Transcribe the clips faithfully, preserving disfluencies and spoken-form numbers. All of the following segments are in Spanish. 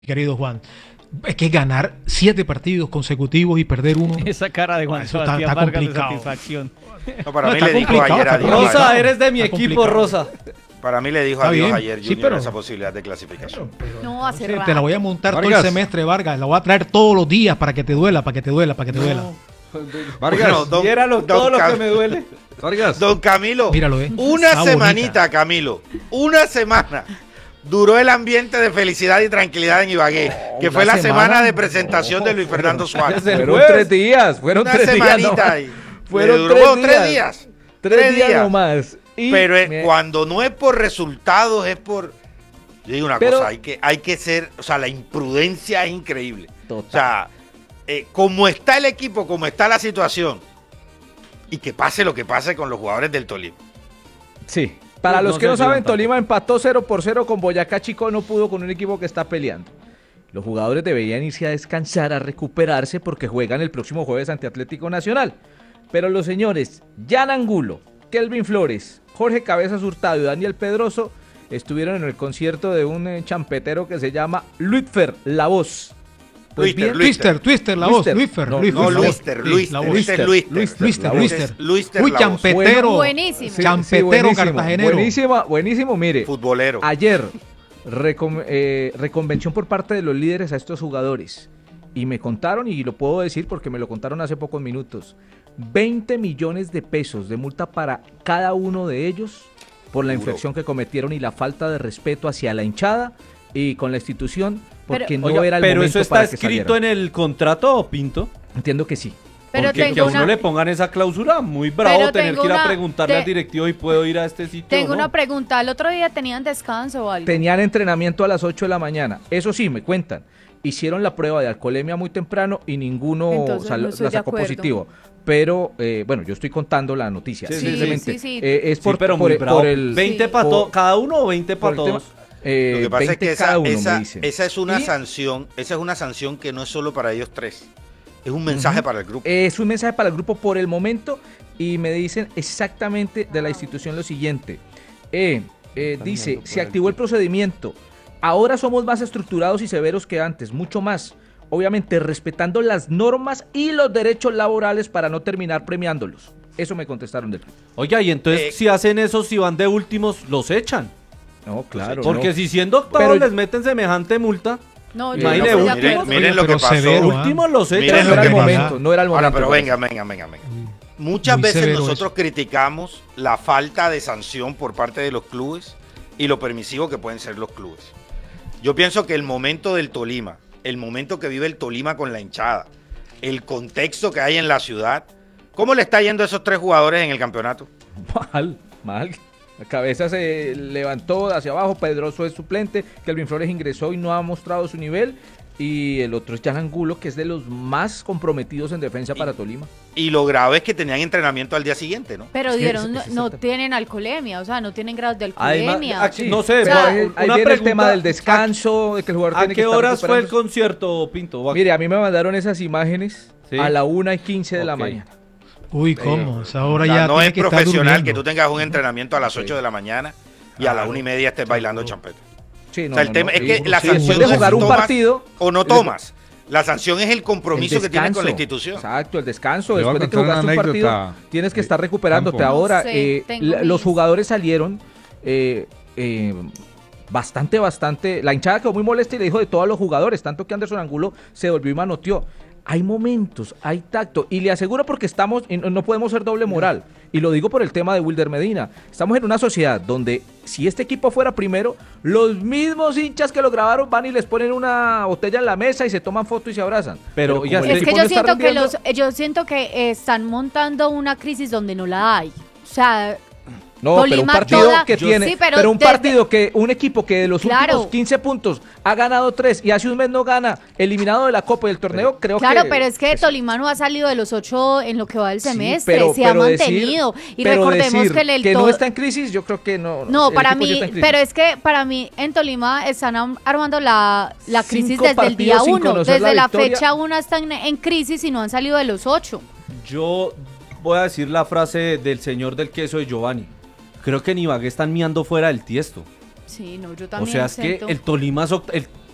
querido Juan. Es que ganar siete partidos consecutivos y perder uno. Esa cara de Juan Eso Sebastián está, está Vargas de complicado. satisfacción. No, para No, mí está le dijo complicado, ayer está adiós. complicado. Rosa, eres de mi Está equipo, complicado. Rosa. Para mí le dijo Está adiós bien, ayer sí, Junior pero- esa posibilidad de clasificación. No, hace Sí, rato. te la voy a montar todo Vargas. el semestre, Vargas. La voy a traer todos los días para que te duela, para que te duela, para que te duela. Vargas, Bueno, don- Viéralo don todo lo Cam- que me duele. Vargas. Don Camilo, Míralo, eh. una Está semanita, Camilo, una semana duró el ambiente de felicidad y tranquilidad en Ibagué, que fue una la semana, semana. de presentación de Luis Fernando Suárez. Desde el Fueron jueves. tres días, fueron Una tres días. semanita nomás. ahí. Fueron Le duró tres bueno, tres días. días. Tres, Tres días, días. nomás. Y Pero eh, me- cuando no es por resultados, es por... Yo digo una Pero- cosa, hay que, hay que ser... O sea, la imprudencia es increíble. Total. O sea, eh, como está el equipo, como está la situación, y que pase lo que pase con los jugadores del Tolima. Sí. Para Pues los no que se no saben, ayudan Tolima empató cero por cero con Boyacá Chico, no pudo con un equipo que está peleando. Los jugadores deberían irse a descansar, a recuperarse, porque juegan el próximo jueves ante Atlético Nacional. Pero los señores Jan Angulo, Kelvin Flores, Jorge Cabezas Hurtado y Daniel Pedroso estuvieron en el concierto de un eh, champetero que se llama Luitfer La Voz. Pues Luitfer, bien, Twister, Twister, la voz. Luister. Luister, No, Luis, No, Luis, Luister, la Luister, voz. Luister, Luister, Luister. Luister, Luister, La Voz. Luister. Luister, Uy, la voz. champetero. Buenísimo. Sí, Champetero, buenísimo, cartagenero. Buenísimo, buenísimo, mire. Futbolero. Ayer, recon- eh, reconvención por parte de los líderes a estos jugadores. Y me contaron, y lo puedo decir porque me lo contaron hace pocos minutos, veinte millones de pesos de multa para cada uno de ellos por la Duro. infracción que cometieron y la falta de respeto hacia la hinchada y con la institución, porque Pero- no Oiga, era el pero momento eso está para que escrito salieran. en el contrato, Pinto. Entiendo que sí. Pero Porque que tengo a uno una, le pongan esa cláusula, muy bravo Pero tener tengo que ir a una- preguntarle te- al directivo y puedo ir a este sitio. tengo o no. una pregunta. ¿El otro día tenían descanso o algo? Tenían entrenamiento a las ocho de la mañana. Eso sí, me cuentan. Hicieron la prueba de alcoholemia muy temprano y ninguno Entonces, sal- no estoy la de sacó acuerdo. positivo. Pero, eh, bueno, yo estoy contando la noticia. Sí, sí, simplemente. sí, sí. Eh, es Sí, por, pero por, muy el- bravo. por el... ¿veinte Sí. para por- cada uno o veinte por para el tema- todos? eh, Lo que pasa es veinte que cada esa, uno, me esa, dicen. esa es una Y- sanción, esa es una sanción que no es solo para ellos tres. Es un mensaje para el grupo. Es un mensaje para el grupo por el momento y me dicen exactamente de la institución lo siguiente. Eh, eh, dice, se activó el procedimiento. Ahora somos más estructurados y severos que antes, mucho más. Obviamente respetando las normas y los derechos laborales para no terminar premiándolos. Eso me contestaron del club. Oiga, y entonces Eh, si hacen eso, si van de últimos, los echan. No, claro. Porque no. si siendo octavos Pero- les meten semejante multa, No, yo Imagínate, no estoy de miren- acuerdo. miren lo pero que pasó. severo, ¿ah? últimos los Miren echan. no lo era que el pasa. momento, no era el momento. Ahora, pero pues. venga, venga, venga, venga. Muchas Muy veces severo nosotros criticamos la falta de sanción por parte de los clubes y lo permisivo que pueden ser los clubes. Yo pienso que el momento del Tolima, el momento que vive el Tolima con la hinchada, el contexto que hay en la ciudad, ¿cómo le está yendo a esos tres jugadores en el campeonato? Mal, mal. La cabeza se levantó hacia abajo, Pedroso es suplente, Kelvin Flores ingresó y no ha mostrado su nivel. Y el otro es Jan Angulo, que es de los más comprometidos en defensa para Tolima. Y lo grave es que tenían entrenamiento al día siguiente, ¿no? Pero Sí, dieron, es- no, es no exacto. tienen alcoholemia, o sea, no tienen grados de Además, alcoholemia. aquí- no sé, O sea, pero ahí, ahí una viene el pregunta, tema del descanso, de que el jugador ¿a tiene que qué estar horas fue el recuperándose. concierto, Pinto? ¿O a- Mire, a mí me mandaron esas imágenes Sí. a la una y quince de la Ok. mañana. Uy, ¿cómo? O sea, ahora O sea, ya no tiene es que estar profesional durmiendo. que tú tengas un entrenamiento a las Ok. ocho de la mañana y a la Claro. una y media estés bailando champeta. Sí, no, O sea, el no, tema no. es que Y- la sí, sanción después no de es jugar si un tomas partido o no tomas. La sanción es el compromiso el que tienes con la descanso. institución. Exacto, el descanso. Le voy a Después de que contar una jugaste un partido, anécdota tienes que de estar recuperándote. campo. Ahora, No sé, eh, tengo la- mis- los jugadores salieron eh, eh, bastante, bastante. La hinchada quedó muy molesta y le dijo de todos los jugadores, tanto que Anderson Angulo se volvió y manoteó. Hay momentos, hay tacto, y le aseguro porque estamos, y no no podemos ser doble moral, y lo digo por el tema de Wilder Medina. Estamos en una sociedad donde si este equipo fuera primero, los mismos hinchas que lo grabaron van y les ponen una botella en la mesa y se toman foto y se abrazan. Pero, como oiga, el es Es equipo que no yo está siento que rindiendo- los, yo siento que eh, están montando una crisis donde no la hay. O sea, No, pero un Tolima partido toda- que yo- tiene, sí, pero, pero un desde- partido que un equipo que de los Claro. últimos quince puntos ha ganado tres y hace un mes no gana, eliminado de la Copa y del torneo, creo claro, que pero es que pues, Tolima no ha salido de los ocho en lo que va del sí, semestre, pero- se ha pero decir- mantenido. y pero recordemos decir que el que no todo- está en crisis, yo creo que no. No, el para equipo sí mí, está en crisis. pero es que para mí en Tolima están am- armando la, la crisis Cinco desde el día partidos sin uno. conocer Desde la la, victoria. fecha una están en crisis y no han salido de los ocho. Yo voy a decir la frase del señor del queso de Giovanni. Creo que en Ibagué están miando fuera del tiesto. Sí, no, yo O también sea, es que siento. el Tolima es oct- el,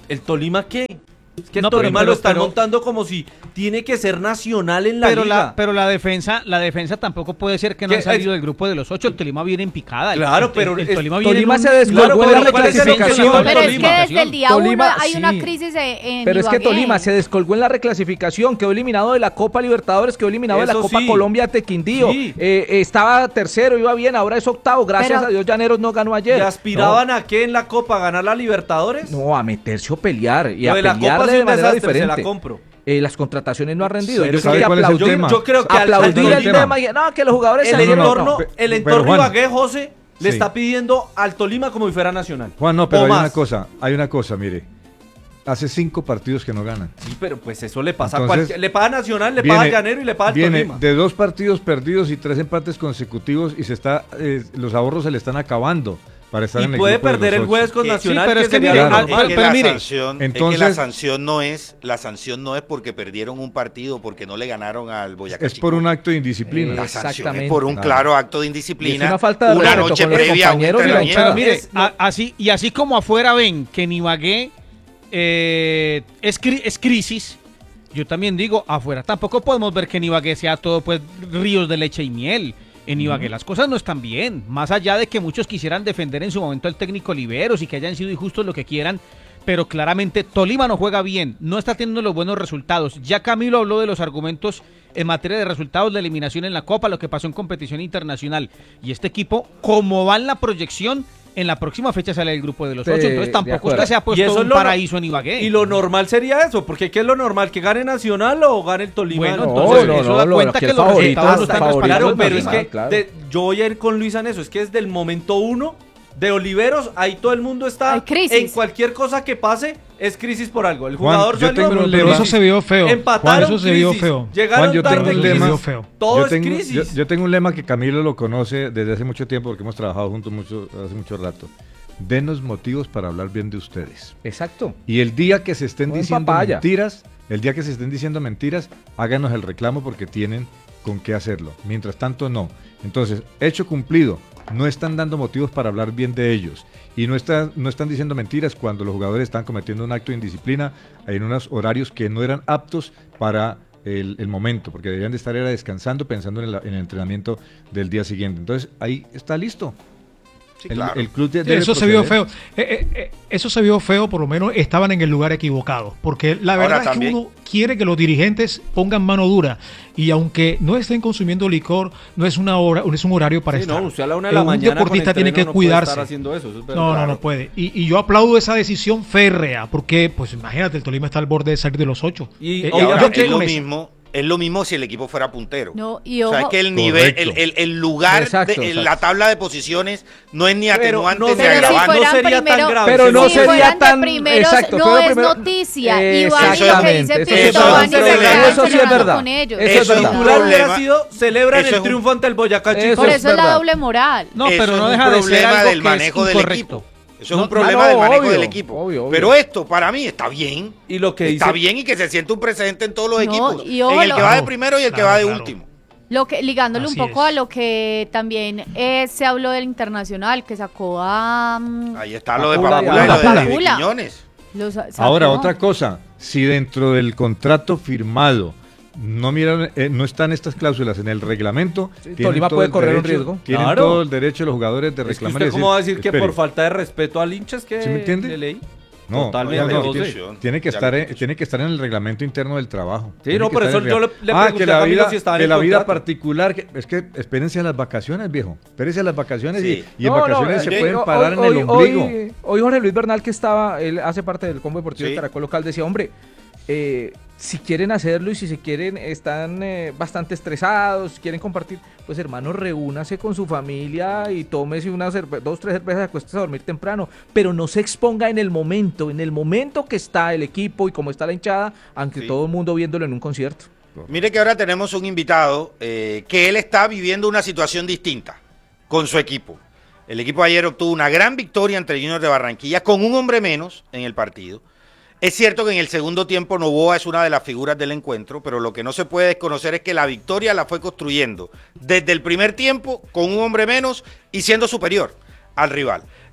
¿El Tolima qué? Es que el No, pero- Tolima pero- lo están pero- montando como si tiene que ser nacional en la pero liga. la, pero la defensa, la defensa tampoco puede ser que no ¿Qué? han salido del grupo de los ocho. El Tolima viene en picada. El- Claro, el- pero el, es- Tolima viene Tolima en se un- descolgó Claro, en la pero ¿cuál es el reclasificación. objetivo del Pero es Tolima? que desde el día Tolima, uno hay una sí. crisis en, en Pero es que Ibagué. Tolima se descolgó en la reclasificación, quedó eliminado de la Copa Libertadores, quedó eliminado de la Eso Copa sí. Colombia de Quindío. Sí. Eh, estaba tercero, iba bien, ahora es octavo. Gracias Pero- a Dios, Llaneros no ganó ayer. ¿Y aspiraban a qué en la Copa? ¿A ganar la Libertadores? No, a meterse o pelear y Lo a de la pelearle Copa es de un manera desastre, se diferente. la compro. Eh, las contrataciones no han rendido. Pero Yo ¿sabe creo que cuál es el aplaudir, tema? Yo creo que al- al aplaudir el Tolima- tema. y- No, que los jugadores El se han ido, entorno, no. Pe- el pero, entorno Juan. Ibagué, José, le Sí. está pidiendo al Tolima como si fuera nacional. Juan, no, pero O hay más. una cosa, hay una cosa, mire. Hace cinco partidos que no ganan. Sí, pero pues eso le pasa a Entonces, cualquier. Le paga Nacional, le paga a Llanero y le paga al viene Tolima. de dos partidos perdidos y tres empates consecutivos y se está, eh, los ahorros se le están acabando para estar Y en el puede grupo de perder los el ocho. jueves con Sí, Nacional, pero que es que sería mire, lo ah, normal. Es que, pero la mire, sanción, es que entonces- la sanción no es la sanción no es porque perdieron un partido porque no le ganaron al Boyacá Es Chico. por un acto de indisciplina. La sanción es Exactamente. por un Claro. claro acto de indisciplina. Y es una falta de una respeto noche con los previa a un compañeros y la Pero entrenamiento. mire, Es- a- así, y así como afuera ven que en Ibagué eh, es, cri- es crisis, yo también digo, afuera tampoco podemos ver que en Ibagué sea todo pues ríos de leche y miel. En Ibagué las cosas no están bien, más allá de que muchos quisieran defender en su momento al técnico Oliveros y que hayan sido injustos lo que quieran, pero claramente Tolima no juega bien, no está teniendo los buenos resultados. Ya Camilo habló de los argumentos en materia de resultados de eliminación en la Copa, lo que pasó en competición internacional. Y este equipo, como va en la proyección, en la próxima fecha sale el grupo de los Sí, ocho. Entonces de tampoco es acuerdo. que se ha Y puesto eso es un lo- paraíso en Ibagué. Y lo normal sería eso, porque ¿qué es lo normal? ¿Que gane Nacional o gane el Tolima? Bueno, No, entonces no, eso no, da lo- cuenta que que el los favorito- resultados no están favorito respaldando. Claro, pero es Tolima, que claro. de- yo voy a ir con Luisa en eso. Es que desde el momento uno de Oliveros, ahí todo el mundo está. Hay crisis. En cualquier cosa que pase, es crisis por algo. El Juan, jugador yo salió, tengo un Pero lema. eso se vio feo. empataron, Juan, eso se vio crisis. feo. Llegaron Juan, yo tarde, tengo un crisis. lema. Se vio feo. Todo yo es tengo, crisis. yo, yo tengo un lema que Camilo lo conoce desde hace mucho tiempo porque hemos trabajado juntos mucho, hace mucho rato. Denos motivos para hablar bien de ustedes. Exacto. Y el día que se estén Buen diciendo papaya. mentiras, el día que se estén diciendo mentiras, háganos el reclamo porque tienen con qué hacerlo. Mientras tanto, no. Entonces, hecho cumplido. No están dando motivos para hablar bien de ellos. Y no están, no están diciendo mentiras cuando los jugadores están cometiendo un acto de indisciplina en unos horarios que no eran aptos para el, el momento, porque deberían de estar era descansando pensando en, la- en el entrenamiento del día siguiente. Entonces, ahí está listo. Sí, el, claro. el club de- Sí, debe eso se vio proceder. feo. Eh, eh, eh, eso se vio feo, por lo menos estaban en el lugar equivocado. Porque la Ahora verdad es también- que uno quiere que los dirigentes pongan mano dura. Y aunque no estén consumiendo licor, no es una hora, no es un horario para Sí, estar. no, usted a la una de Eh, la un mañana con deportista tiene entreno que no puede cuidarse. estar haciendo eso, eso es verdad. No, no, Claro. no puede. Y, y yo aplaudo esa decisión férrea, porque, pues imagínate, el Tolima está al borde de salir de los ocho. Y- Eh, Y Oiga, ahora, yo es creo lo con eso. mismo, es lo mismo si el equipo fuera puntero. No, y O sea, ojo, es que el nivel, el, Correcto. el- el lugar Exacto, de en exacto. la tabla de posiciones no es ni Pero atenuante no ni pero si agravante. no fueran sería tan primero, grave. Pero no si sería fueran tan- de primeros, exacto, no fuera es primero- noticia. Eh, Iván y lo que exactamente, dice eso Pito es Giovanni verdad. se Eso quedan sí es entrenando verdad. con ellos. Eso es El verdad. titular hubiera Problema- sido celebran eso el es un- triunfo ante el Boyacá Eso Chico. Por es eso es la verdad. doble moral. No, Eso pero es no un deja de ser problema algo del que es manejo del incorrecto. equipo. Eso es No, un problema ah, del no, manejo obvio, del equipo. obvio, obvio. Pero esto, para mí, está bien. Y lo que Está dice bien y que se siente un precedente en todos los No, equipos. y ojo, en el que lo- va de Claro, primero y el que claro, va de claro. último. Lo que, ligándole Así un poco es. a lo que también eh, se habló del Internacional, que sacó a... mm, Ahí está lo de Papula, Papula y lo de Papula. David Quiñones. los sa- sacó. Ahora, otra cosa, si dentro del contrato firmado no miran, eh, no están estas cláusulas en el reglamento, Sí, tienen Tolima todo puede el correr un derecho- riesgo. Tienen Claro. todo el derecho los jugadores de Es que reclamar. usted y cómo va a decir que espere, por falta de respeto al hincha es que ¿Sí me entiende? le leí. no, Totalmente, no, no, José. Constitución. tiene que Ya estar, lo en, escuché. tiene que estar en el reglamento interno del trabajo. Sí, Tiene no, que por estar eso en yo el- le- le ah, pregunté que a la Camilo vida, si estaba en que el la vida contrato. particular, que- es que espérense a las vacaciones, viejo. Espérense a las vacaciones Sí. y, y en No, no, vacaciones se eh, pueden hoy- parar en hoy- el ombligo. Hoy, hoy Jorge Luis Bernal, que estaba, él hace parte del combo deportivo Sí. de Caracol Local, decía, hombre, eh, si quieren hacerlo y si se quieren, están eh, bastante estresados, quieren compartir, pues hermano, reúnase con su familia y tómese una cerve- dos, tres cervezas y acuéstese a dormir temprano, pero no se exponga en el momento, en el momento que está el equipo y como está la hinchada, aunque Sí. todo el mundo viéndolo en un concierto. Mire que ahora tenemos un invitado eh, que él está viviendo una situación distinta con su equipo. El equipo ayer obtuvo una gran victoria entre Junior de Barranquilla con un hombre menos en el partido. Es cierto que en el segundo tiempo Novoa es una de las figuras del encuentro, pero lo que no se puede desconocer es que la victoria la fue construyendo desde el primer tiempo con un hombre menos y siendo superior al rival.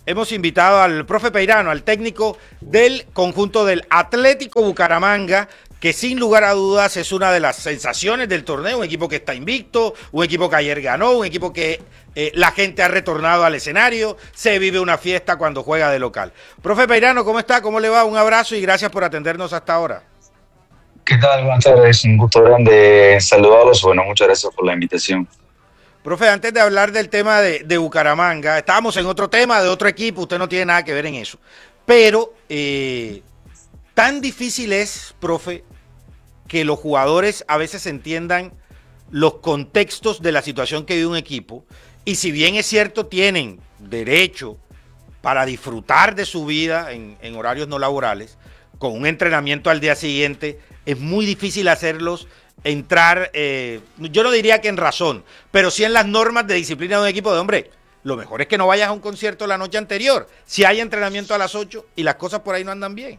hemos invitado al profe Peirano, al técnico del conjunto del Atlético Bucaramanga, que sin lugar a dudas es una de las sensaciones del torneo, un equipo que está invicto, un equipo que ayer ganó, un equipo que eh, la gente ha retornado al escenario, se vive una fiesta cuando juega de local. Profe Peirano, ¿cómo está? ¿Cómo le va? Un abrazo y gracias por atendernos hasta ahora. ¿Qué tal? Buenas tardes, un gusto grande saludarlos. Bueno, muchas gracias por la invitación. Profe, antes de hablar del tema de, de Bucaramanga, estábamos en otro tema de otro equipo, usted no tiene nada que ver en eso, pero eh, tan difícil es, profe, que los jugadores a veces entiendan los contextos de la situación que vive un equipo, y si bien es cierto tienen derecho para disfrutar de su vida en, en horarios no laborales, con un entrenamiento al día siguiente, es muy difícil hacerlos entrar, eh, yo no diría que en razón, pero sí en las normas de disciplina de un equipo de hombre. Lo mejor es que no vayas a un concierto la noche anterior, si hay entrenamiento a las ocho y las cosas por ahí no andan bien.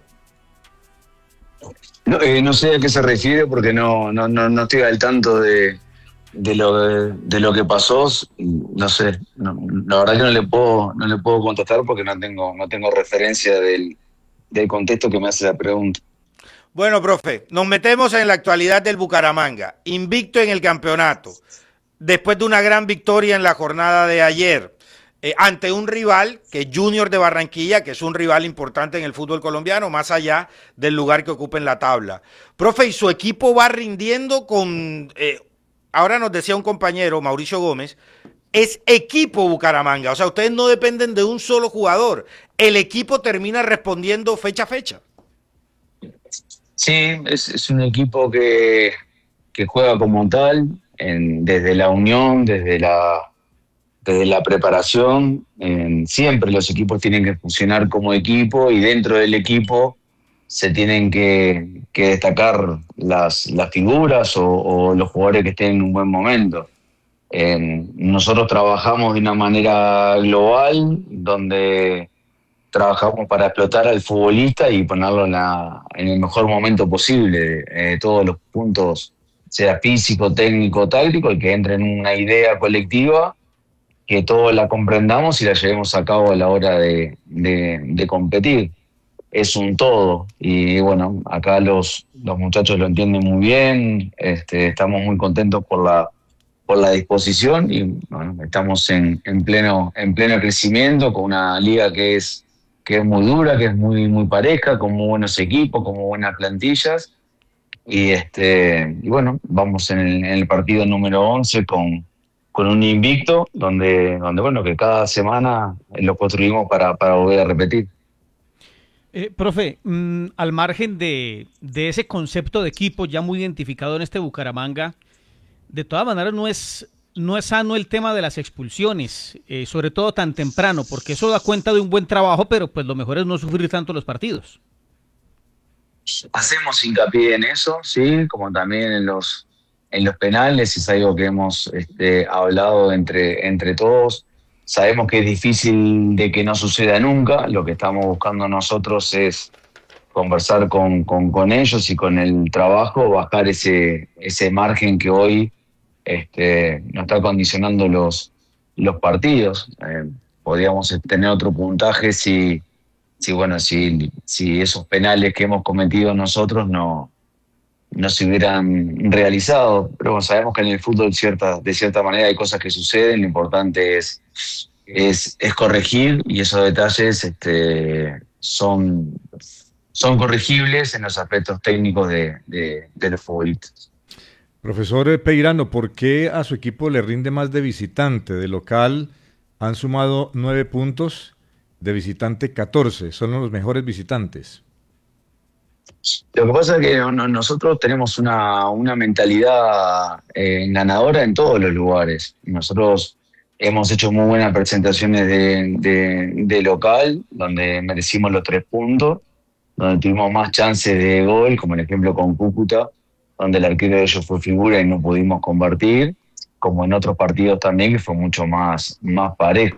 No, eh, no sé a qué se refiere porque no, no, no, no estoy al tanto de, de, lo, de, de lo que pasó. No sé, no, la verdad que no le puedo, no le puedo contestar porque no tengo, no tengo referencia del, del contexto que me hace la pregunta. Bueno, profe, nos metemos en la actualidad del Bucaramanga, invicto en el campeonato, después de una gran victoria en la jornada de ayer, eh, ante un rival que es Junior de Barranquilla, que es un rival importante en el fútbol colombiano, más allá del lugar que ocupa en la tabla. Profe, y su equipo va rindiendo con, eh, ahora nos decía un compañero, Mauricio Gómez, es equipo Bucaramanga, o sea, ustedes no dependen de un solo jugador, el equipo termina respondiendo fecha a fecha. Sí, es, es un equipo que, que juega como tal, en, desde la unión, desde la, desde la preparación. En, siempre los equipos tienen que funcionar como equipo y dentro del equipo se tienen que, que destacar las, las figuras o, o los jugadores que estén en un buen momento. En, nosotros trabajamos de una manera global, donde trabajamos para explotar al futbolista y ponerlo en, la, en el mejor momento posible, eh, todos los puntos, sea físico, técnico, táctico, y que entre en una idea colectiva, que todos la comprendamos y la llevemos a cabo a la hora de, de, de competir. Es un todo, y bueno, acá los, los muchachos lo entienden muy bien, este, estamos muy contentos por la, por la disposición y bueno, estamos en, en, pleno, en pleno crecimiento con una liga que es que es muy dura, que es muy, muy pareja, con muy buenos equipos, con muy buenas plantillas. Y este y bueno, vamos en el, en el partido número once con, con un invicto, donde, donde bueno, que cada semana lo construimos para, para volver a repetir. Eh, profe, mmm, al margen de, de ese concepto de equipo ya muy identificado en este Bucaramanga, de todas maneras no es... no es sano el tema de las expulsiones, eh, sobre todo tan temprano, porque eso da cuenta de un buen trabajo, pero pues lo mejor es no sufrir tanto los partidos. Hacemos hincapié en eso, sí, como también en los en los penales, es algo que hemos este, hablado entre, entre todos. Sabemos que es difícil de que no suceda nunca, lo que estamos buscando nosotros es conversar con, con, con ellos y con el trabajo, bajar ese, ese margen que hoy Este, no está condicionando los, los partidos. Eh, podríamos tener otro puntaje si, si bueno, si, si esos penales que hemos cometido nosotros no, no se hubieran realizado. Pero bueno, sabemos que en el fútbol cierta, de cierta manera hay cosas que suceden, lo importante es, es, es corregir y esos detalles este, son, son corregibles en los aspectos técnicos de, de, de los futbolistas. Profesor Peirano, ¿por qué a su equipo le rinde más de visitante? De local han sumado nueve puntos, de visitante catorce. Son los mejores visitantes. Lo que pasa es que no, nosotros tenemos una, una mentalidad eh, ganadora en todos los lugares. Nosotros hemos hecho muy buenas presentaciones de, de, de local, donde merecimos los tres puntos, donde tuvimos más chances de gol, como el ejemplo con Cúcuta, donde el arquero de ellos fue figura y no pudimos convertir, como en otros partidos también, que fue mucho más, más parejo.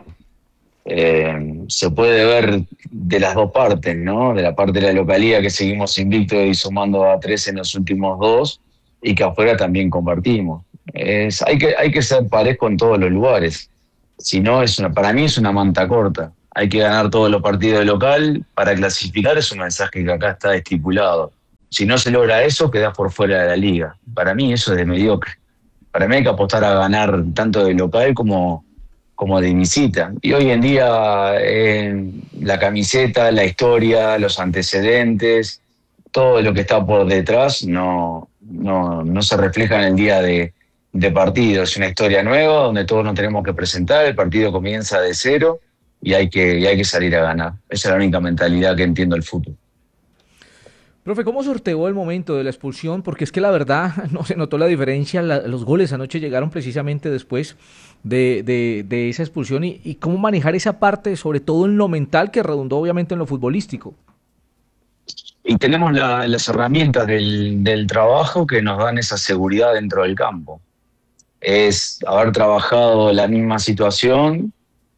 Eh, se puede ver de las dos partes, ¿no? De la parte de la localidad, que seguimos invictos y sumando a tres en los últimos dos, y que afuera también convertimos. Es, hay, que, hay que ser parejo en todos los lugares. Si no, es una, para mí es una manta corta. hay que ganar todos los partidos de local para clasificar, es un mensaje que acá está estipulado. Si no se logra eso, quedás por fuera de la liga. Para mí eso es de mediocre. Para mí hay que apostar a ganar tanto de local como, como de visita. Y hoy en día eh, la camiseta, la historia, los antecedentes, todo lo que está por detrás no, no, no se refleja en el día de, de partido. Es una historia nueva donde todos nos tenemos que presentar, el partido comienza de cero y hay que, y hay que salir a ganar. Esa es la única mentalidad que entiendo el fútbol. Profe, ¿cómo sorteó el momento de la expulsión? Porque es que la verdad no se notó la diferencia. La, los goles anoche llegaron precisamente después de, de, de esa expulsión y, y cómo manejar esa parte, sobre todo en lo mental, que redundó obviamente en lo futbolístico. Y tenemos la, las herramientas del, del trabajo que nos dan esa seguridad dentro del campo. Es haber trabajado la misma situación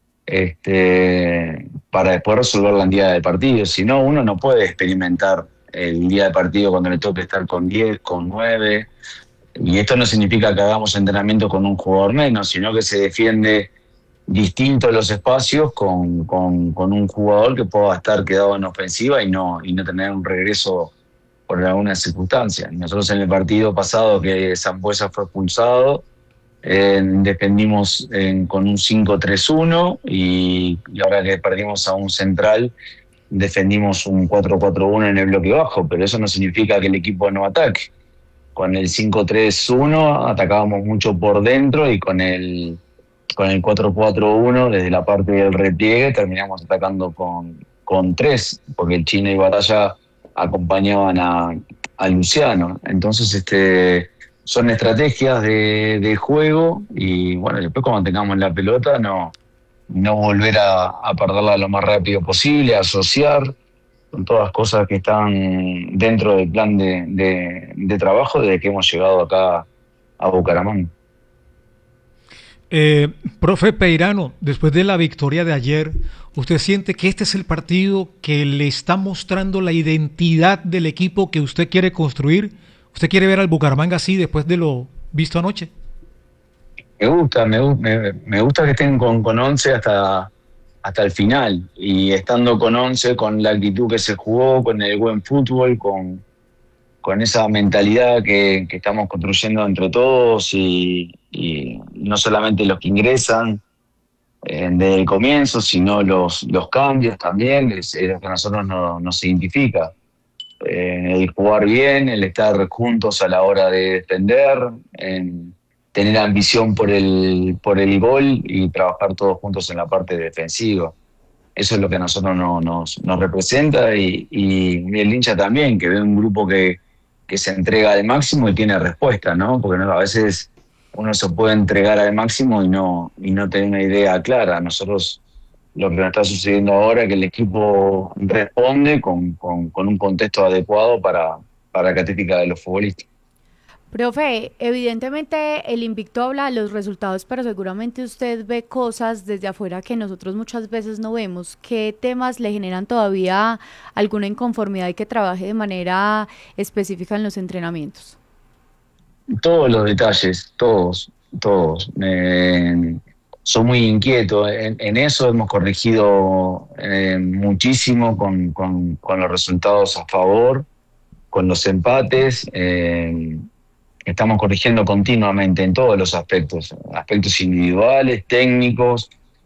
este, para después resolverla en día de partido. Si no, uno no puede experimentar el día de partido cuando le toque estar con diez, con nueve. Y esto no significa que hagamos entrenamiento con un jugador menos, sino que se defiende distinto los espacios con, con, con un jugador que pueda estar quedado en ofensiva y no, y no tener un regreso por alguna circunstancia. Nosotros en el partido pasado que Sambuesa fue expulsado, eh, defendimos eh, con un cinco tres uno y, y ahora que perdimos a un central, defendimos un cuatro cuatro uno en el bloque bajo, pero eso no significa que el equipo no ataque. Con el cinco tres uno atacábamos mucho por dentro y con el, con el cuatro cuatro uno desde la parte del repliegue terminamos atacando con, con tres, porque el Chino y Batalla acompañaban a, a Luciano. Entonces este, son estrategias de, de juego y bueno, después cuando tengamos la pelota no... no volver a, a perderla lo más rápido posible, asociar, con todas cosas que están dentro del plan de, de, de trabajo desde que hemos llegado acá a Bucaramanga. Eh, profe Peirano, después de la victoria de ayer, ¿usted siente que este es el partido que le está mostrando la identidad del equipo que usted quiere construir? ¿Usted quiere ver al Bucaramanga así después de lo visto anoche? Me gusta, me, me, me gusta que estén con, con once hasta, hasta el final. Y estando con once, con la actitud que se jugó, con el buen fútbol, con, con esa mentalidad que, que estamos construyendo entre todos y, y no solamente los que ingresan eh, desde el comienzo, sino los, los cambios también, es, es lo que a nosotros no, nos identifica. Eh, el jugar bien, el estar juntos a la hora de defender, en, tener ambición por el por el gol y trabajar todos juntos en la parte defensiva. Eso es lo que a nosotros no, nos, nos representa y, y el hincha también, que ve un grupo que, que se entrega al máximo y tiene respuesta, ¿no? Porque no, a veces uno se puede entregar al máximo y no, y no tener una idea clara. Nosotros lo que nos está sucediendo ahora es que el equipo responde con, con, con un contexto adecuado para, para la característica de los futbolistas. Profe, evidentemente el invicto habla de los resultados, pero seguramente usted ve cosas desde afuera que nosotros muchas veces no vemos. ¿Qué temas le generan todavía alguna inconformidad y que trabaje de manera específica en los entrenamientos? Todos los detalles, todos, todos. Eh, soy muy inquieto. En, en eso hemos corregido eh, muchísimo con, con, con los resultados a favor, con los empates. Eh, Estamos corrigiendo continuamente en todos los aspectos, aspectos individuales, técnicos,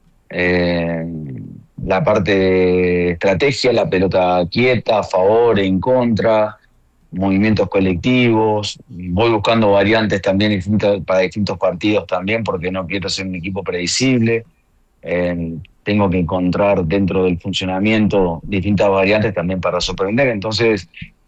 eh, la parte de estrategia, la pelota quieta, a favor, en contra, movimientos colectivos. Voy buscando variantes también distintas, para distintos partidos también, porque no quiero ser un equipo predecible. Eh, tengo que encontrar dentro del funcionamiento distintas variantes también para sorprender. Entonces,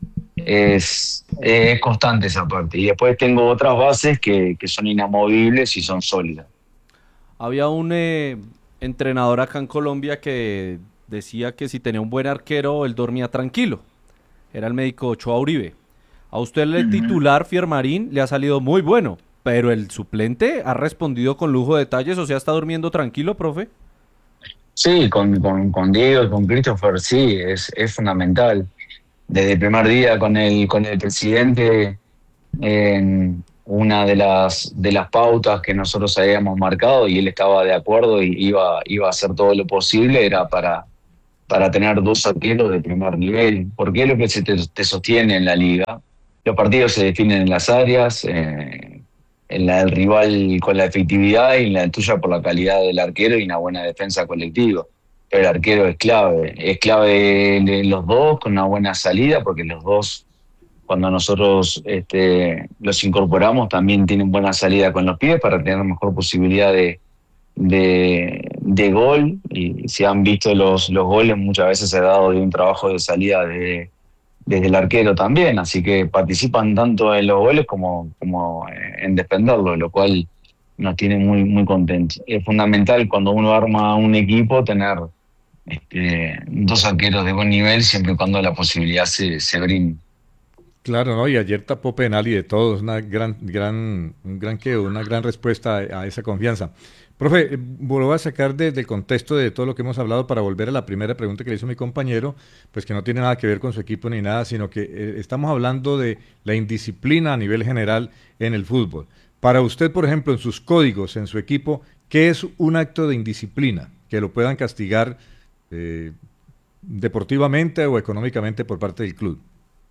Es, es constante esa parte. Y después tengo otras bases que, que son inamovibles y son sólidas. Había un eh, entrenador acá en Colombia que decía que si tenía un buen arquero, él dormía tranquilo. Era el médico Ochoa Uribe. A usted el titular, Fiermarín, le ha salido muy bueno, pero el suplente ha respondido con lujo de detalles, o sea, ¿está durmiendo tranquilo, profe? Sí, con, con, con Diego y con Christopher, sí, es, es fundamental. Desde el primer día con el, con el presidente eh, una de las, de las pautas que nosotros habíamos marcado y él estaba de acuerdo y iba, iba a hacer todo lo posible, era para, para tener dos arqueros de primer nivel, porque es lo que se te, te sostiene en la liga. Los partidos se definen en las áreas, eh, en la del rival con la efectividad y en la tuya por la calidad del arquero y una buena defensa colectiva. Pero el arquero es clave, es clave en los dos con una buena salida, porque los dos, cuando nosotros este, los incorporamos, también tienen buena salida con los pies para tener mejor posibilidad de, de, de gol. Y si han visto los, los goles, muchas veces se ha dado de un trabajo de salida de, desde el arquero también. Así que participan tanto en los goles como, como en defenderlo, lo cual nos tiene muy, muy contentos. Es fundamental cuando uno arma un equipo tener este, dos arqueros de buen nivel, siempre y cuando la posibilidad se, se brinde. Claro, ¿no? Y ayer tapó penal y de todo, es una gran, gran, un gran que, una gran respuesta a, a esa confianza. Profe, vuelvo a sacar de, del contexto de todo lo que hemos hablado para volver a la primera pregunta que le hizo mi compañero, pues que no tiene nada que ver con su equipo ni nada, sino que eh, estamos hablando de la indisciplina a nivel general en el fútbol. Para usted, por ejemplo, en sus códigos, en su equipo, ¿qué es un acto de indisciplina? Que lo puedan castigar eh, deportivamente o económicamente por parte del club.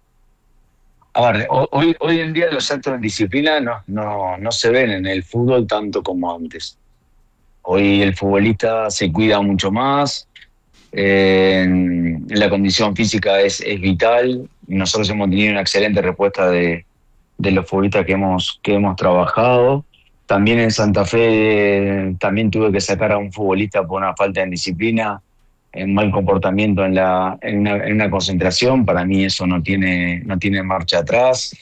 A ver, hoy, hoy en día los actos de disciplina no, no, no se ven en el fútbol tanto como antes. Hoy el futbolista se cuida mucho más, eh, la condición física es, es vital. Nosotros hemos tenido una excelente respuesta de, de los futbolistas que hemos, que hemos trabajado. También en Santa Fe eh, también tuve que sacar a un futbolista por una falta de disciplina, en mal comportamiento en, la, en, una, en una concentración. Para mí eso no tiene, no tiene marcha atrás.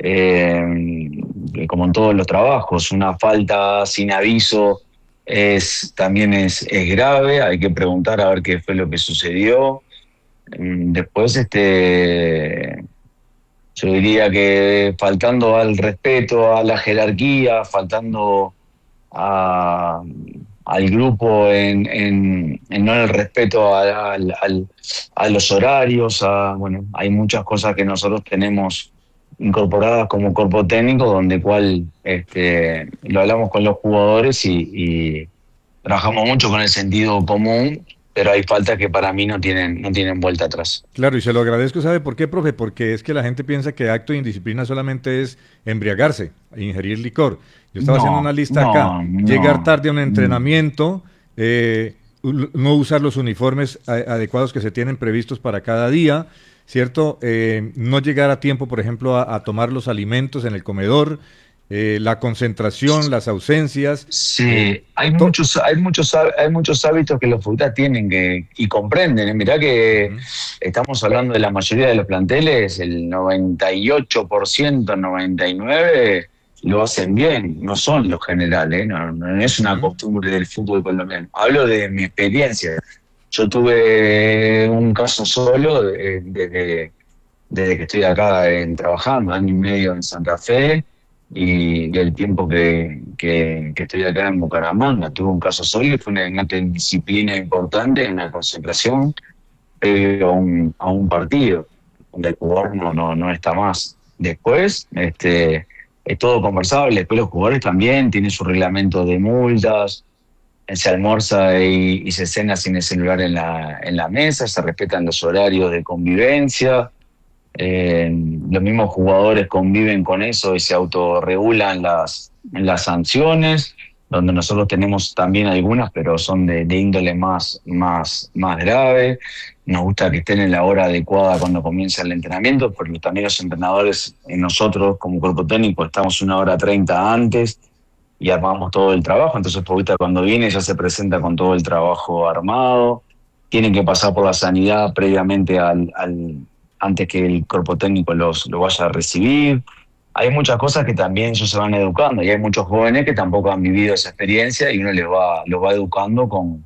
Eh, como en todos los trabajos, una falta sin aviso es, también es, es grave, hay que preguntar a ver qué fue lo que sucedió. Después, este, yo diría que faltando al respeto a la jerarquía, faltando a... al grupo en, en, en no el respeto a, a, a los horarios, a, bueno, hay muchas cosas que nosotros tenemos incorporadas como cuerpo técnico, donde cual este, lo hablamos con los jugadores y, y trabajamos mucho con el sentido común, pero hay faltas que para mí no tienen, no tienen vuelta atrás. Claro, y se lo agradezco, ¿sabe por qué, profe? Porque es que la gente piensa que acto de indisciplina solamente es embriagarse, ingerir licor. Yo estaba no, haciendo una lista no, acá, no, llegar tarde a un entrenamiento, eh, no usar los uniformes adecuados que se tienen previstos para cada día, ¿cierto? Eh, no llegar a tiempo, por ejemplo, a, a tomar los alimentos en el comedor, eh, la concentración, las ausencias. Sí, eh, hay muchos, hay muchos, hay muchos hábitos que los futbolistas tienen que y comprenden. Mirá que uh-huh. estamos hablando de la mayoría de los planteles, el noventa y ocho por ciento, noventa y nueve por ciento lo hacen bien, no son los generales, no, no es una costumbre del fútbol colombiano. Hablo de mi experiencia. Yo tuve un caso solo de, de, de, desde que estoy acá en, trabajando, año y medio en Santa Fe, y del tiempo que, que, que estoy acá en Bucaramanga. Tuve un caso solo y fue una, una disciplina importante, una concentración previo a un, a un partido, donde el jugador no, no, no está más. Después, este... es todo conversable, después los jugadores también tienen su reglamento de multas, se almuerza y, y se cena sin el celular en la, en la mesa, se respetan los horarios de convivencia, eh, los mismos jugadores conviven con eso y se autorregulan las, las sanciones, donde nosotros tenemos también algunas, pero son de, de índole más, más, más grave. Nos gusta que estén en la hora adecuada cuando comienza el entrenamiento, porque también los entrenadores, nosotros como cuerpo técnico, estamos una hora treinta antes y armamos todo el trabajo. Entonces, el cuando viene ya se presenta con todo el trabajo armado. Tienen que pasar por la sanidad previamente al, al antes que el cuerpo técnico los, lo vaya a recibir. Hay muchas cosas que también ellos se van educando y hay muchos jóvenes que tampoco han vivido esa experiencia y uno les va, los va educando con...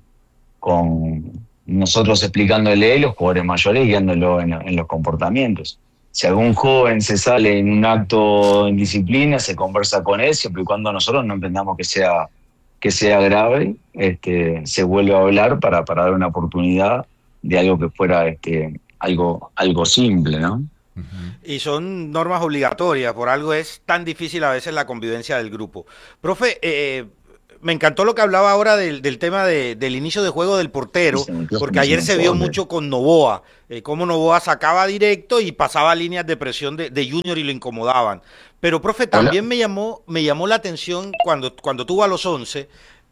con nosotros explicándole, los jugadores mayores guiándolo en, en los comportamientos. Si algún joven se sale en un acto en disciplina, se conversa con él, siempre y cuando nosotros no entendamos que sea, que sea grave, este, se vuelve a hablar para, para dar una oportunidad de algo que fuera este, algo, algo simple, ¿no? Uh-huh. Y son normas obligatorias, por algo es tan difícil a veces la convivencia del grupo. Profe, eh, me encantó lo que hablaba ahora del, del tema de, del inicio de juego del portero, porque ayer se vio mucho con Novoa, eh, cómo Novoa sacaba directo y pasaba líneas de presión de, de Junior y lo incomodaban. Pero, profe, también me llamó, me llamó la atención cuando, cuando tuvo a los once.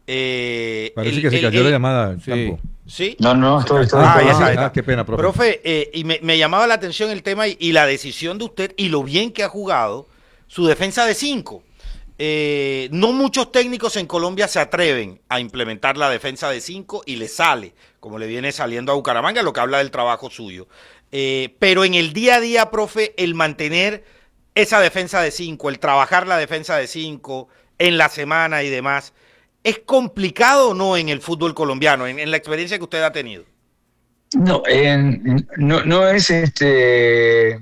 Eh, Parece el, que se el, cayó el, la llamada, sí. Campo. ¿Sí? No, no, estoy, estoy, ah, estoy, ya estoy. está, Ah, qué pena, profe. Profe, eh, y me, me llamaba la atención el tema y, y la decisión de usted y lo bien que ha jugado su defensa de cinco. Eh, no muchos técnicos en Colombia se atreven a implementar la defensa de cinco y le sale, como le viene saliendo a Bucaramanga, lo que habla del trabajo suyo. Eh, pero en el día a día, profe, el mantener esa defensa de cinco, el trabajar la defensa de cinco en la semana y demás, ¿es complicado o no en el fútbol colombiano, en, en la experiencia que usted ha tenido? No, en, no, no es este,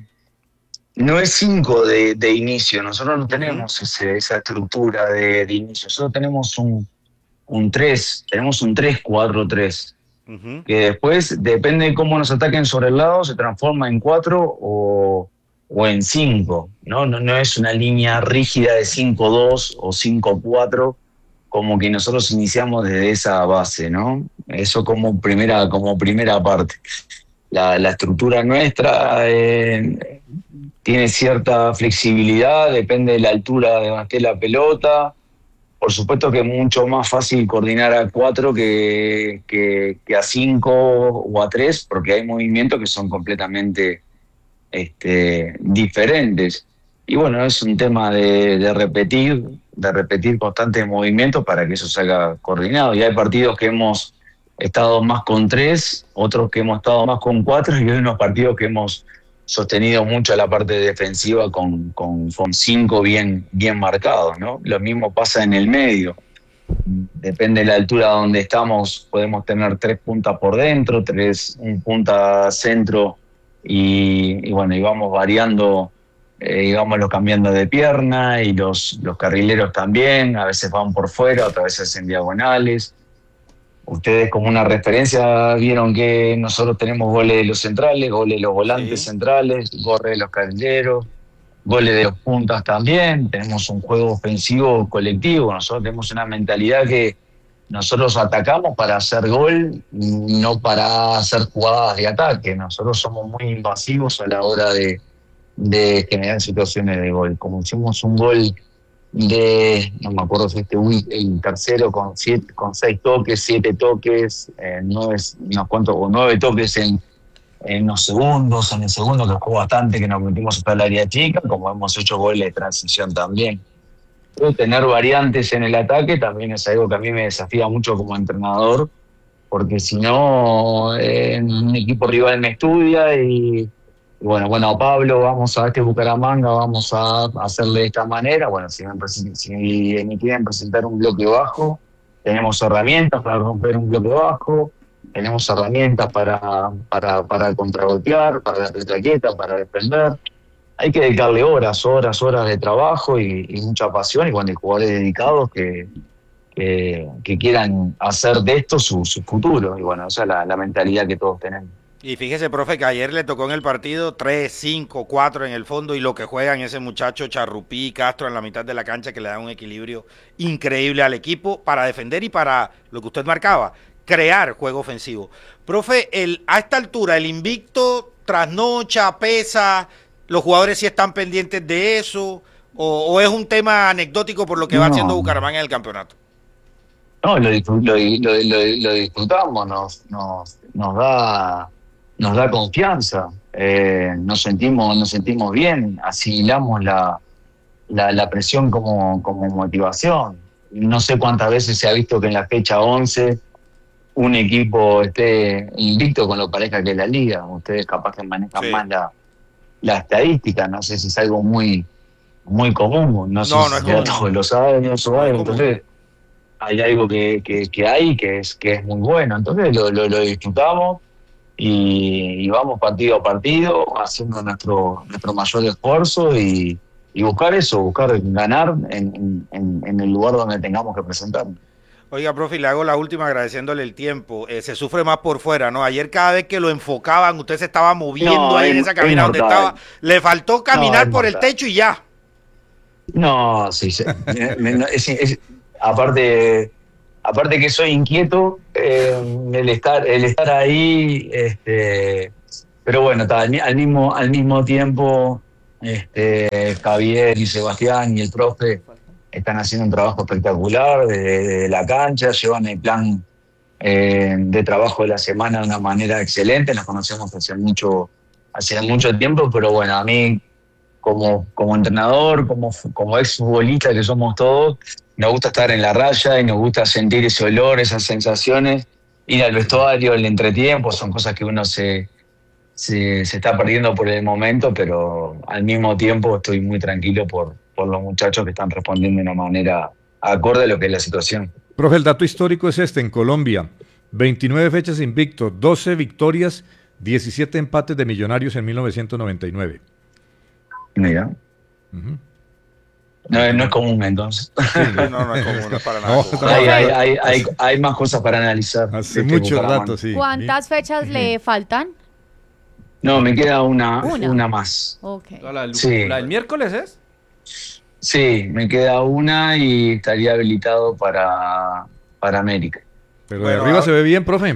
no es cinco de, de inicio. Nosotros no tenemos uh-huh. ese, esa estructura de, de inicio. Nosotros tenemos un, un tres, tenemos un tres cuatro tres. Uh-huh. Que después, depende de cómo nos ataquen sobre el lado, se transforma en cuatro o, o en cinco. ¿no? No, no es una línea rígida de cinco dos o cinco cuatro. Como que nosotros iniciamos desde esa base, ¿no? Eso como primera, como primera parte. La, la estructura nuestra eh, tiene cierta flexibilidad, depende de la altura de donde esté la pelota. Por supuesto que es mucho más fácil coordinar a cuatro que, que, que a cinco o a tres, porque hay movimientos que son completamente este, diferentes. Y bueno, es un tema de, de repetir, de repetir constantes movimientos para que eso salga coordinado. Y hay partidos que hemos estado más con tres, otros que hemos estado más con cuatro, y hay unos partidos que hemos sostenido mucho la parte defensiva con, con, con cinco bien, bien marcados, ¿no? Lo mismo pasa en el medio. Depende de la altura donde estamos, podemos tener tres puntas por dentro, tres, un punta centro, y, y bueno, y vamos variando. Eh, íbamos cambiando de pierna y los, los carrileros también, a veces van por fuera, otras veces en diagonales. Ustedes como una referencia vieron que nosotros tenemos goles de los centrales, goles de los volantes sí. centrales, goles de los carrileros, goles de los puntas también. Tenemos un juego ofensivo colectivo, nosotros tenemos una mentalidad que nosotros atacamos para hacer gol, no para hacer jugadas de ataque. Nosotros somos muy invasivos a la hora de de generar situaciones de gol. Como hicimos un gol de, no me acuerdo si este el tercero con siete, con seis toques, siete toques, eh, nueve, unos cuantos, o nueve toques en, en los segundos, en el segundo que jugó bastante, que nos metimos hasta el área chica, como hemos hecho goles de transición también. Pero tener variantes en el ataque también es algo que a mí me desafía mucho como entrenador, porque si no, eh, un equipo rival me estudia y Y bueno, bueno, Pablo, vamos a este Bucaramanga, vamos a hacerle de esta manera. Bueno, si me, si me quieren presentar un bloque bajo, tenemos herramientas para romper un bloque bajo, tenemos herramientas para, para, para contragolpear, para la retraqueta, para defender. Hay que dedicarle horas, horas, horas de trabajo y, y mucha pasión, y cuando hay jugadores dedicados que, que, que quieran hacer de esto su, su futuro. Y bueno, esa es la, la mentalidad que todos tenemos. Y fíjese, profe, que ayer le tocó en el partido tres, cinco, cuatro en el fondo, y lo que juegan ese muchacho Charrupí y Castro en la mitad de la cancha, que le dan un equilibrio increíble al equipo para defender y para, lo que usted marcaba, crear juego ofensivo. Profe, el, a esta altura, el invicto trasnocha, pesa, los jugadores sí están pendientes de eso, o, o es un tema anecdótico por lo que no. va haciendo Bucaramanga en el campeonato. No, lo, lo, lo, lo, lo disfrutamos, nos, nos, nos da... nos da confianza, eh, nos sentimos nos sentimos bien, asimilamos la, la, la presión como, como motivación. No sé cuántas veces se ha visto que en la fecha once un equipo esté invicto con lo pareja que es la liga. Ustedes capaz que manejan sí. más la, la estadística, no sé si es algo muy muy común, no sé no, si no es común. Todos los años o algo, entonces hay algo que, que, que hay que es, que es muy bueno, entonces lo, lo, lo disfrutamos. Y, y vamos partido a partido haciendo nuestro nuestro mayor esfuerzo y, y buscar eso, buscar ganar en, en, en el lugar donde tengamos que presentarnos. Oiga, profe, y le hago la última agradeciéndole el tiempo. Eh, se sufre más por fuera, ¿no? Ayer cada vez que lo enfocaban, usted se estaba moviendo No, ahí en es- esa es cabina donde mortal. estaba. Le faltó caminar es por el mortal. techo y ya. No, sí, sí. Me- me- no, es- es- aparte, aparte que soy inquieto, eh, el estar, el estar ahí, este, pero bueno, está, al, mi- al mismo, al mismo tiempo, este, Javier y Sebastián y el profe están haciendo un trabajo espectacular desde, desde la cancha, llevan el plan eh, de trabajo de la semana de una manera excelente, nos conocemos hace mucho, hace mucho tiempo, pero bueno, a mí como, como entrenador, como, como ex futbolista que somos todos, nos gusta estar en la raya y nos gusta sentir ese olor, esas sensaciones, ir al vestuario, el entretiempo, son cosas que uno se, se, se está perdiendo por el momento, pero al mismo tiempo estoy muy tranquilo por, por los muchachos que están respondiendo de una manera acorde a lo que es la situación. Profe, el dato histórico es este, en Colombia, veintinueve fechas invicto, doce victorias, diecisiete empates de Millonarios en mil novecientos noventa y nueve. Mira, Ujú. no, no es común entonces. Sí, no, no es común, no es para nada No, común. no, hay, no, hay, no. hay, hay, hay más cosas para analizar. Hace de este mucho Bucaramanga. rato, sí. ¿Cuántas fechas le faltan? No, me queda una, Una. una más. Ok. ¿La del, Sí. la del miércoles es? Sí, me queda una y estaría habilitado para, para América. Pero Bueno, de arriba a- se ve bien, profe.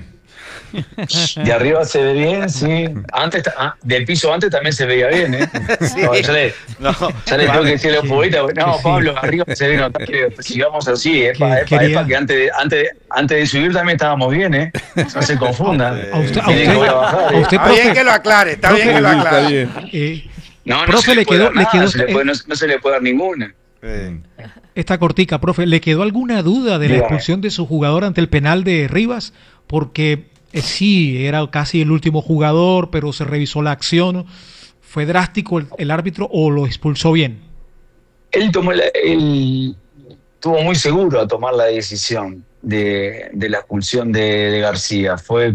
De arriba se ve bien, sí. Antes, ta- ah, del piso antes también se veía bien, ¿eh? No, yo le, No, ya le tengo que decir a los que- futbolistas, no, que sí. Pablo, arriba se ve notable, sigamos así, es Que para quería- que antes de, antes, de- antes de subir también estábamos bien, ¿eh? No se confundan. A usted, a Tienen que usted, trabajar, a ¿eh? usted, está bien profe, que lo aclare, está Profe, bien que lo Sí, está aclare. bien. eh, No, no Profe, se le puede quedó- dar le nada, quedó- se le puede- no, no se le puede dar ninguna. Sí. esta cortica, profe, ¿le quedó alguna duda de la Dígame. expulsión de su jugador ante el penal de Rivas? Porque eh, sí, era casi el último jugador, pero se revisó la acción. ¿Fue drástico el, el árbitro o lo expulsó bien? Él tomó la- él estuvo muy seguro a tomar la decisión de, de la expulsión de, de García. Fue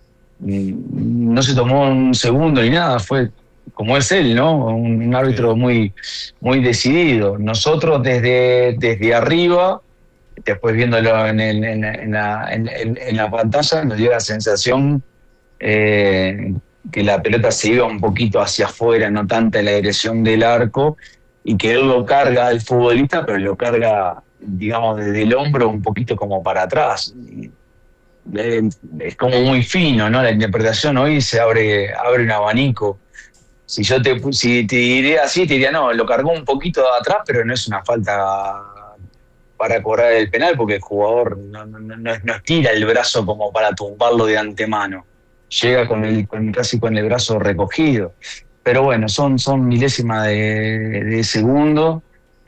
mm, no se tomó un segundo ni nada, fue como es él, ¿no? Un, un árbitro Sí. muy, muy decidido. Nosotros desde, desde arriba, después viéndolo en, el- en, en la, en- en- en la pantalla, nos dio la sensación eh, que la pelota se iba un poquito hacia afuera, no tanta en la dirección del arco, y que él lo carga al futbolista, pero lo carga, digamos, desde el hombro un poquito como para atrás. Y, eh, es como muy fino, ¿no? La interpretación hoy se abre, abre un abanico. Si yo te, pu- si te diré así, te diría, no, lo cargó un poquito de atrás, pero no es una falta para cobrar el penal, porque el jugador no, no, no, no estira el brazo como para tumbarlo de antemano. Llega con el, con, casi con el brazo recogido. Pero bueno, son, son milésimas de, de segundo,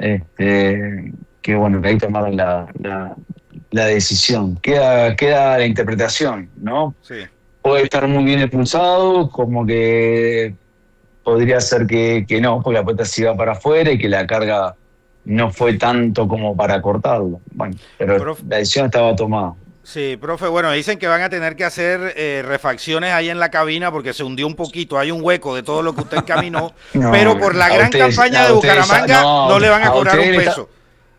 este, que bueno, que ahí tomaron la, la, la decisión. Queda, queda la interpretación, ¿no? Sí. Puede estar muy bien expulsado, como que podría ser que, que no, porque la pelota se iba para afuera y que la carga no fue tanto como para cortarlo. Bueno, pero Profe. la decisión estaba tomada. Sí, profe, bueno, dicen que van a tener que hacer eh, refacciones ahí en la cabina porque se hundió un poquito, hay un hueco de todo lo que usted caminó, No, pero por la a gran ustedes- campaña a de ustedes- Bucaramanga no, no, le van a a cobrar un ustedes le peso.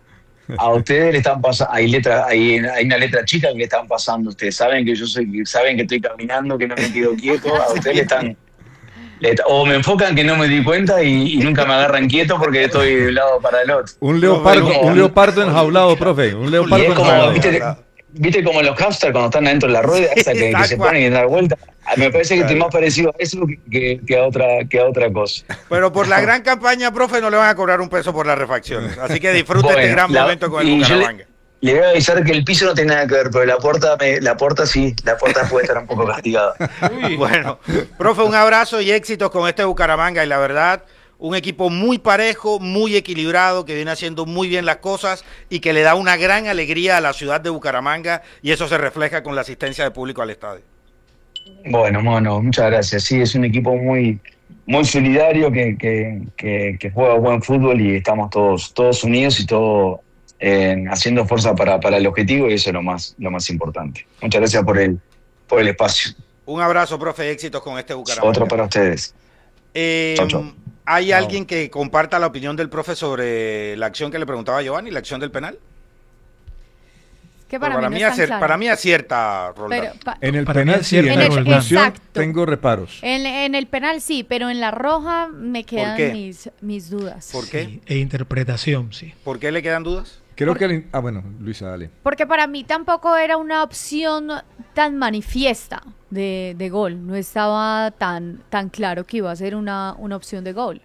A ustedes le están pasando, hay letra, hay, hay una letra chica que le están pasando. Ustedes saben que yo soy, saben que estoy caminando, que no me quedo quieto. A ustedes le están, le- o me enfocan que no me di cuenta y, y nunca me agarran quieto porque estoy de un lado para el otro. Un leopardo, como- un leopardo enjaulado, profe. Un Y leopardo es como, enjaulado. viste, viste como los hamsters cuando están adentro de la rueda, esa que, que tal se cual. ponen y dar vuelta. Me parece que estoy Claro. más parecido a eso que, que a otra, que a otra cosa. Pero por la gran campaña, profe, no le van a cobrar un peso por las refacciones. Así que disfrute este Bueno, gran la- momento con el y yo le- Bucaramanga. Le voy a avisar que el piso no tiene nada que ver, pero la puerta, me- la puerta sí, la puerta puede estar un poco castigada. Bueno, profe, un abrazo y éxitos con este Bucaramanga. Y la verdad, un equipo muy parejo, muy equilibrado, que viene haciendo muy bien las cosas y que le da una gran alegría a la ciudad de Bucaramanga. Y eso se refleja con la asistencia de público al estadio. Bueno, mono, muchas gracias. Sí, es un equipo muy, muy solidario que, que, que, que juega buen fútbol y estamos todos, todos unidos y todos eh, haciendo fuerza para, para el objetivo y eso es lo más, lo más importante. Muchas gracias por el, por el espacio. Un abrazo, profe, éxitos con este Bucaramanga. Otro para ustedes. Eh, Chau, chau. ¿Hay alguien que comparta la opinión del profe sobre la acción que le preguntaba a Giovanni, la acción del penal? Que para, para, mí, mí no es tan acier- claro. para mí acierta, Roldán. Pero, pa- En el Para mí penal es sí, cierto, en la pero- expulsión Exacto. tengo reparos. en, en el penal sí, pero en la roja me quedan qué? mis, mis dudas. ¿Por qué? Sí, e interpretación, sí. ¿Por qué le quedan dudas? Creo Por- que... el- ah, bueno, Luisa, dale. Porque para mí tampoco era una opción tan manifiesta de, de gol. No estaba tan, tan claro que iba a ser una, una opción de gol.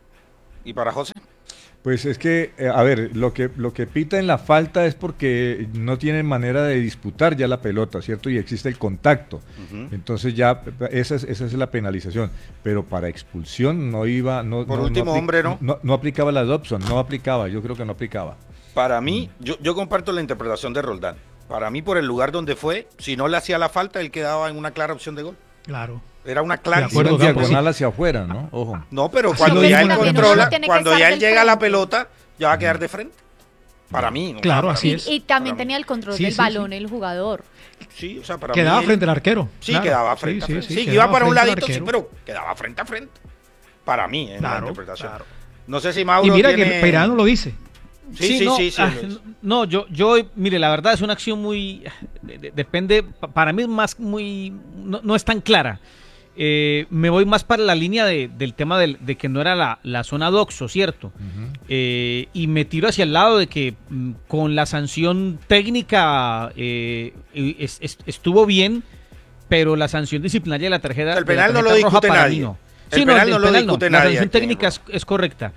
¿Y para José? Pues es que, eh, a ver, lo que, lo que pita en la falta es porque no tienen manera de disputar ya la pelota, ¿cierto? Y existe el contacto. Ujú. Entonces ya esa es, esa es la penalización. Pero para expulsión no iba... No, Por no- último, no apli- hombre, ¿no? no. No aplicaba la Dobson, no aplicaba, yo creo que no aplicaba. Para mí, yo, yo comparto la interpretación de Roldán. Para mí, por el lugar donde fue, si no le hacía la falta, él quedaba en una clara opción de gol. Claro. Era una clara. De acuerdo, Iba en Gambo, diagonal hacia afuera, ¿no? Ojo. No, pero Así cuando lo ya él mismo también controla, uno tiene que cuando estar ya él del llega a la frente. pelota, ya va a quedar de frente. Para mí. o Claro, sea, para así mí. es. Y, y también Para mí. tenía el control Sí, del sí, balón sí. el jugador. Sí, o sea, para Quedaba mí. él- frente al arquero. Sí, claro. quedaba frente Sí, a sí, frente. sí, Sí, quedaba iba para un frente al ladito, sí, arquero. pero quedaba frente a frente. Para mí, en la Claro, interpretación. claro. No sé si Mauro Y mira tiene... que Peirano lo dice. Sí, sí, no, sí, sí, ah, lo dice. no, yo, yo, mire, la verdad es una acción muy, de- de- depende, pa- para mí es más muy, no, no es tan clara. Eh, me voy más para la línea de- del tema del- de que no era la, la zona doxo, ¿cierto? Eh, y me tiro hacia el lado de que mm, con la sanción técnica eh, es- es- estuvo bien, pero la sanción disciplinaria de la tarjeta, El de la penal no lo tarjeta roja discute para nadie. mí no. El Sí, penal el no lo penal discute La nadie sanción aquí en técnica el es, es correcta.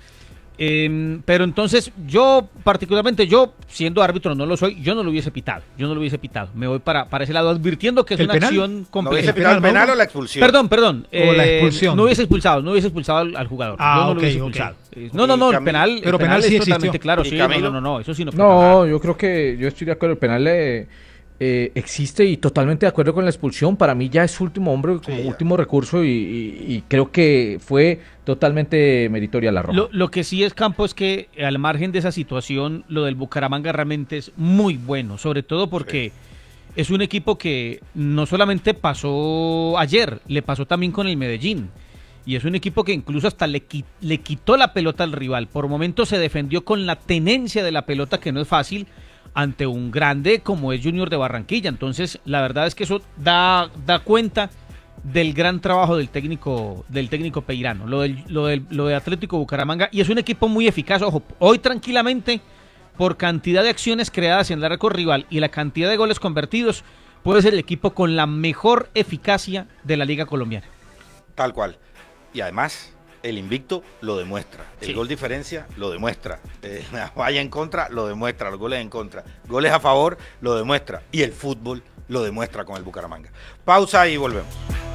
Eh, pero entonces yo particularmente, yo siendo árbitro no lo soy, yo no lo hubiese pitado, yo no lo hubiese pitado, me voy para, para ese lado advirtiendo que es ¿El una penal? acción ¿No compleja. hubiese el pitado el penal, penal Mauro? o la expulsión? Perdón, perdón. O la eh, expulsión. No hubiese expulsado, no hubiese expulsado al, al jugador. Ah, yo no ok, lo hubiese ok. expulsado. Eh, No, no, no, el Camilo- penal, Pero el penal, penal sí es existió. totalmente claro. ¿Y Sí, Camilo? no, no, no, eso sí no. No, yo creo que yo estoy de acuerdo. El penal eh, eh, existe y totalmente de acuerdo con la expulsión. Para mí ya es último hombre, como Sí, ya. último recurso y, y- y creo que fue totalmente meritoria la roja. Lo, lo que sí es, Campo, es que al margen de esa situación, lo del Bucaramanga realmente es muy bueno, sobre todo porque es un equipo que no solamente pasó ayer, le pasó también con el Medellín. Y es un equipo que incluso hasta le, qui- le quitó la pelota al rival. Por momentos se defendió con la tenencia de la pelota, que no es fácil, ante un grande como es Junior de Barranquilla. Entonces, la verdad es que eso da, da cuenta del gran trabajo del técnico del técnico Peirano, lo del, lo del lo de Atlético Bucaramanga, y es un equipo muy eficaz. Ojo, hoy tranquilamente, por cantidad de acciones creadas en el arco rival y la cantidad de goles convertidos, puede ser el equipo con la mejor eficacia de la Liga Colombiana. Tal cual. Y además, el invicto lo demuestra. El Sí. gol diferencia lo demuestra. Eh, la valla en contra lo demuestra. Los goles en contra. Goles a favor lo demuestra. Y el fútbol lo demuestra con el Bucaramanga. Pausa y volvemos.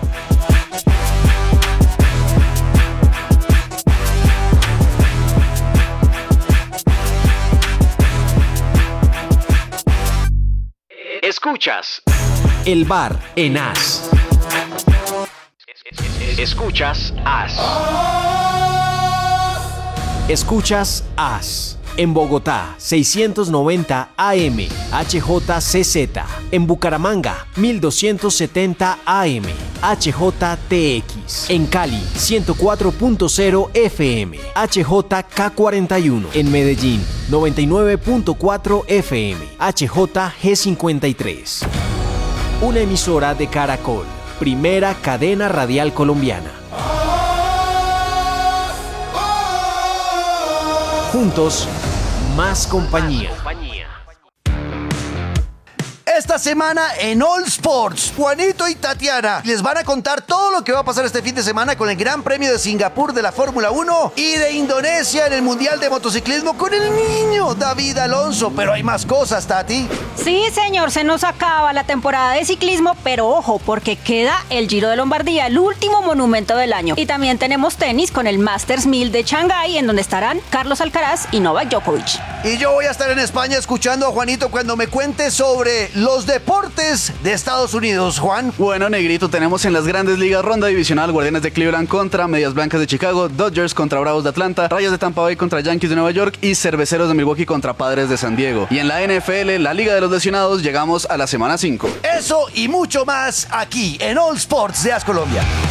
Escuchas El Bar en As. Escuchas As. Escuchas As. En Bogotá, seiscientos noventa A M, H J C Z. En Bucaramanga, mil doscientos setenta A M, H J T X. En Cali, ciento cuatro punto cero F M, H J K cuarenta y uno. En Medellín, noventa y nueve punto cuatro F M, H J G cincuenta y tres. Una emisora de Caracol, primera cadena radial colombiana. Juntos, más compañía. Esta semana en All Sports, Juanito y Tatiana les van a contar todo lo que va a pasar este fin de semana con el Gran Premio de Singapur de la Fórmula uno y de Indonesia en el Mundial de Motociclismo con el niño David Alonso. Pero hay más cosas, Tati. Sí, señor, se nos acaba la temporada de ciclismo, pero ojo, porque queda el Giro de Lombardía, el último monumento del año. Y también tenemos tenis con el Masters mil de Shanghái, en donde estarán Carlos Alcaraz y Novak Djokovic. Y yo voy a estar en España escuchando a Juanito cuando me cuente sobre los deportes de Estados Unidos. Juan. Bueno, negrito, tenemos en las grandes ligas ronda divisional Guardianes de Cleveland contra Medias Blancas de Chicago, Dodgers contra Bravos de Atlanta, Rayos de Tampa Bay contra Yankees de Nueva York y Cerveceros de Milwaukee contra Padres de San Diego. Y en la N F L, la Liga de los Lesionados, llegamos a la semana cinco. Eso y mucho más aquí en All Sports de As Colombia.